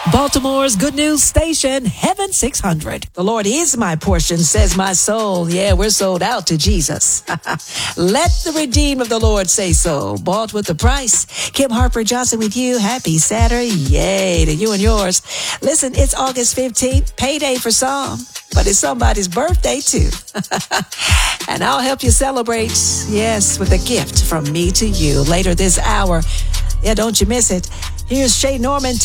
Baltimore's good news station, Heaven 600. The Lord is my portion, says my soul. Yeah, we're sold out to Jesus. Let the redeemed of the Lord say so. Bought with the price. Kim Harper Johnson with you. Happy Saturday. Yay to you and yours. Listen, it's August 15th, payday for some, but it's somebody's birthday too. And I'll help you celebrate, yes, with a gift from me to you later this hour. Yeah, don't you miss it. Here's Shay Norman.